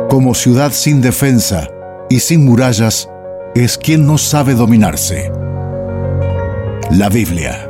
Como ciudad sin defensa y sin murallas, es quien no sabe dominarse. La Biblia.